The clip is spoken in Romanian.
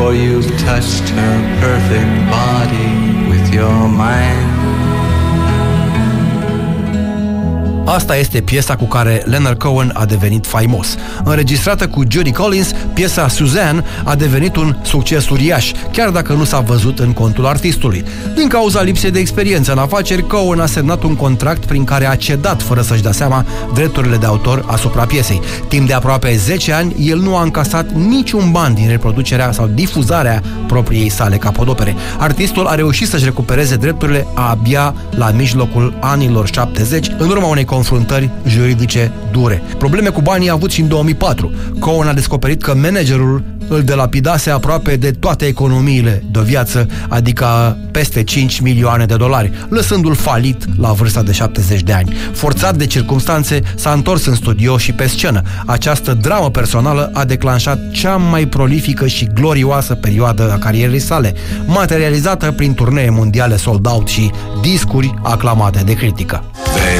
for you've touched her perfect body with your mind. Asta este piesa cu care Leonard Cohen a devenit faimos. Înregistrată cu Judy Collins, piesa Suzanne a devenit un succes uriaș, chiar dacă nu s-a văzut în contul artistului. Din cauza lipsei de experiență în afaceri, Cohen a semnat un contract prin care a cedat, fără să-și dea seama, drepturile de autor asupra piesei. Timp de aproape 10 ani, el nu a încasat niciun ban din reproducerea sau difuzarea propriei sale capodopere. Artistul a reușit să-și recupereze drepturile abia la mijlocul anilor 70, în urma unei confruntări juridice dure. Probleme cu banii a avut și în 2004. Cohen a descoperit că managerul îl delapidase aproape de toate economiile de viață, adică peste 5 milioane de dolari, lăsându-l falit la vârsta de 70 de ani. Forțat de circumstanțe, s-a întors în studio și pe scenă. Această dramă personală a declanșat cea mai prolifică și glorioasă perioadă a carierei sale, materializată prin turnee mondiale sold out și discuri aclamate de critică.